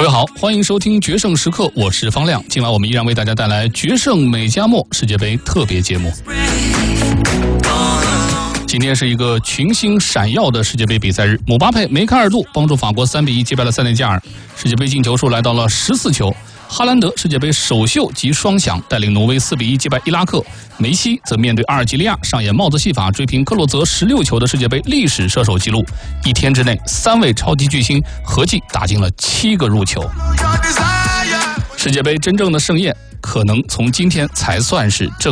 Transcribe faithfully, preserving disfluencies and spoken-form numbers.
位好，欢迎收听决胜时刻，我是方亮。今晚我们依然为大家带来决胜美加墨世界杯特别节目。今天是一个群星闪耀的世界杯比赛日，姆巴佩、梅开二度，帮助法国三比一击败了塞内加尔，世界杯进球数来到了十四球。哈兰德世界杯首秀及双响，带领挪威四比一击败伊拉克。梅西则面对阿尔及利亚上演帽子戏法，追平克洛泽十六球的世界杯历史射手纪录。一天之内，三位超级巨星合计打进了七个入球。世界杯真正的盛宴，可能从今天才算是正